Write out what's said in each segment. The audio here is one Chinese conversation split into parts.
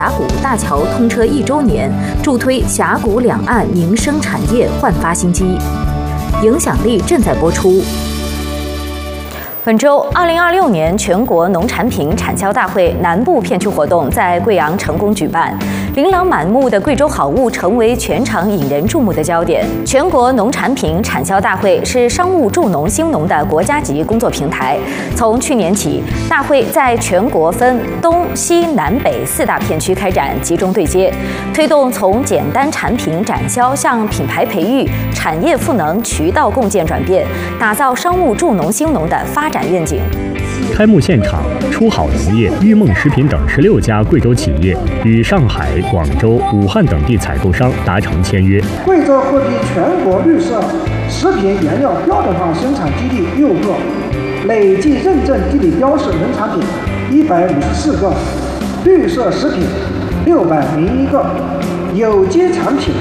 峡谷大桥通车1周年，助推峡谷两岸民生产业焕发新机。影响力正在播出。本周，2026年全国农产品产销大会南部片区活动在贵阳成功举办，琳琅满目的贵州好物成为全场引人注目的焦点。全国农产品产销大会是商务助农兴农的国家级工作平台。从去年起，大会在全国分东西南北4大片区开展集中对接，推动从简单产品展销向品牌培育、产业赋能、渠道共建转变，打造商务助农兴农的发展愿景。 开幕现场，出好农业、玉梦食品等16家贵州企业与上海、广州、武汉等地采购商达成签约。 贵州获批全国绿色食品原料标准化生产基地6个，累计认证地理标识农产品154个，绿色食品601个，有机产品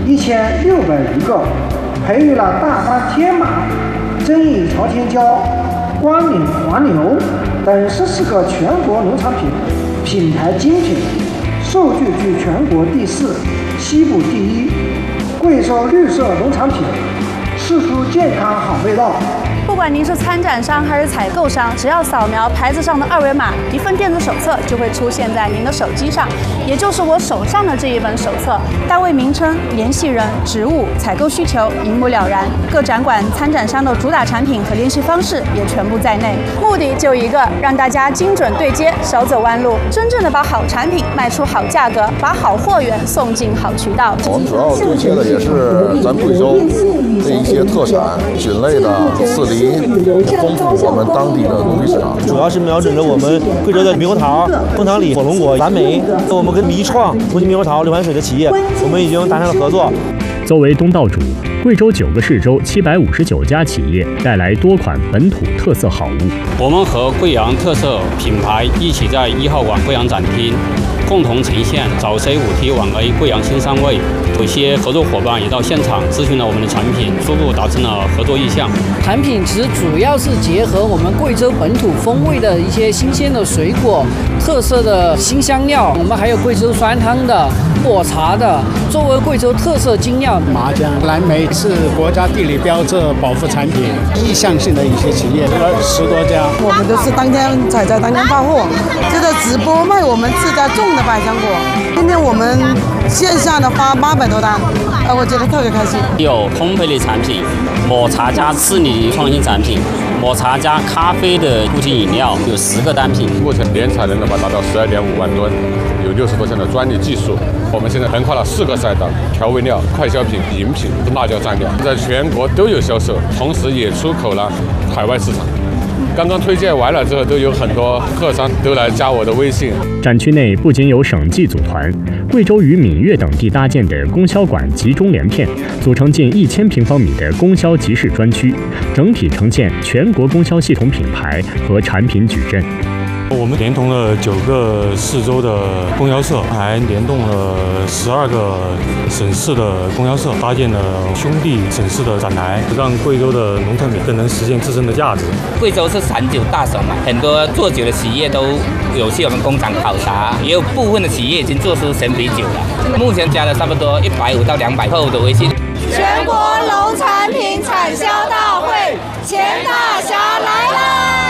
1601个，培育了大班天马、真义朝天椒、光岭黄牛等14个全国农产品品牌精品，数据居全国第4，西部第1。贵州绿色农产品，吃出健康好味道。 不管您是参展商还是采购商，只要扫描牌子上的2维码，一份电子手册就会出现在您的手机上，也就是我手上的这一本手册。单位名称、联系人、职务、采购需求一目了然，各展馆参展商的主打产品和联系方式也全部在内。目的就一个，让大家精准对接，少走弯路，真正的把好产品卖出好价格，把好货源送进好渠道。 我们主要对接的也是咱贵州的一些特产菌类的刺梨，丰富我们当地的农地市场。 主要是瞄准着我们贵州的猕猴桃、枫糖李、火龙果、蓝莓。我们跟迷创、国际猕猴桃、六盘水的企业，我们已经达成了合作。 作为东道主，贵州9个市州759家企业带来多款本土特色好物。 我们和贵阳特色品牌一起在1号馆贵阳展厅共同呈现早 C5T 晚 A 贵阳新3味。有些合作伙伴也到现场咨询了我们的产品，初步达成了合作意向。 产品其实主要是结合我们贵州本土风味的一些新鲜的水果、特色的新香料，我们还有贵州酸汤的、抹茶的，作为贵州特色精料。 麻酱、蓝莓是国家地理标志保护产品，意向性的一些企业10多家。 我们都是当天采摘、当天发货，就在直播卖我们自家种的百香果。今天我们线下的发800多单，我觉得特别开心。 有烘焙类产品，抹茶加刺梨创新产品，抹茶加咖啡的固形饮料，有10个单品。 目前年产能达到12.5万吨，有60多项的专利技术。我们现在横跨了4个赛道：调味料、快消品、饮品、辣椒蘸料，在全国都有销售，同时也出口了海外市场。刚刚推荐完了之后，都有很多客商都来加我的微信。 展区内不仅有省际组团，贵州与闽粤等地搭建的供销馆集中连片，组成近1000平方米的供销集市专区，整体呈现全国供销系统品牌和产品矩阵。 我们连通了9个市州的供销社，还联动了12个省市的供销社，搭建了兄弟省市的展台，让贵州的农产品更能实现自身的价值。 贵州是产酒大省嘛，很多做酒的企业都有去我们工厂考察，也有部分的企业已经做出神啤酒了。目前加了差不多150到200客户的微信。 全国农产品产销大会，钱大侠来啦！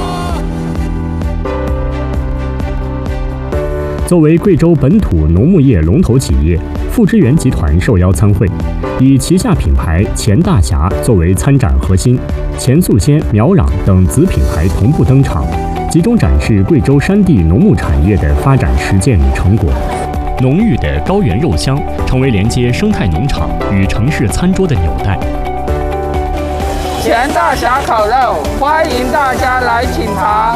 作为贵州本土农牧业龙头企业，富之源集团受邀参会，以旗下品牌钱大侠作为参展核心，钱素仙、苗壤等子品牌同步登场，集中展示贵州山地农牧产业的发展实践与成果。浓郁的高原肉香成为连接生态农场与城市餐桌的纽带。 钱大侠烤肉，欢迎大家来品尝。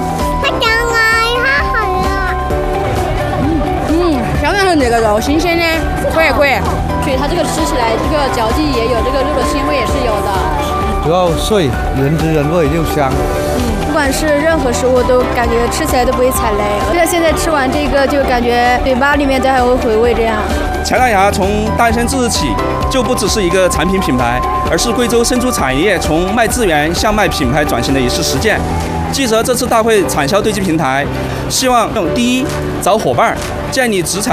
香肠和那个肉新鲜的，贵。 所以它这个吃起来，这个嚼劲也有，这个肉的鲜味也是有的。 主要碎，原汁原味又香。 不管是任何食物，都感觉吃起来都不会踩雷。像现在吃完这个，就感觉嘴巴里面都还会回味这样。 钱大侠从诞生之日起，就不只是一个产品品牌，而是贵州生猪产业从卖资源向卖品牌转型的一次实践。 结合这次大会产销对接平台，希望第一找伙伴，建立职场